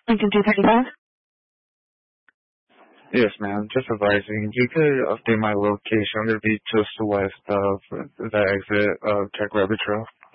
Lincoln 235? Yes, ma'am. Just advising, you could update my location. I'm going to be just west of the exit of Tech Rabbit Trail.